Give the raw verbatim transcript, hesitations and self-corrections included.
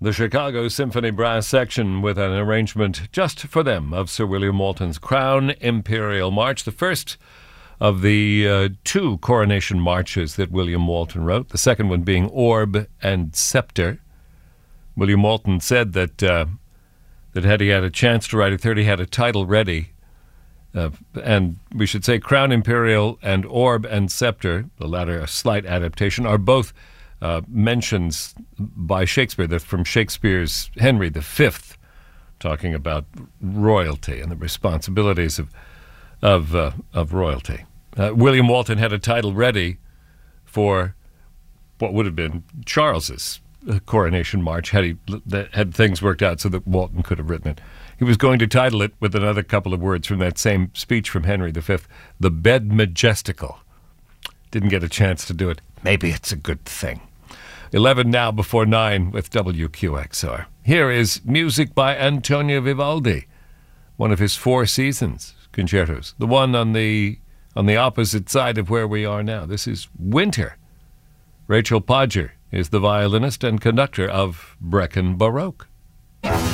The Chicago Symphony Brass Section with an arrangement just for them of Sir William Walton's Crown Imperial March, the first of the uh, two coronation marches that William Walton wrote, the second one being Orb and Scepter. William Walton said that uh, that had he had a chance to write a third, he had a title ready. Uh, and we should say Crown Imperial and Orb and Scepter, the latter a slight adaptation, are both uh, mentions by Shakespeare. They're from Shakespeare's Henry the Fifth, talking about royalty and the responsibilities of of uh, of royalty. Uh, William Walton had a title ready for what would have been Charles's uh, coronation march had he had things worked out so that Walton could have written it. He was going to title it with another couple of words from that same speech from Henry the Fifth, The Bed Majestical. Didn't get a chance to do it. Maybe it's a good thing. eleven now before nine with W Q X R. Here is music by Antonio Vivaldi, one of his Four Seasons concertos, the one on the on the opposite side of where we are now. This is Winter. Rachel Podger is the violinist and conductor of Brecon Baroque.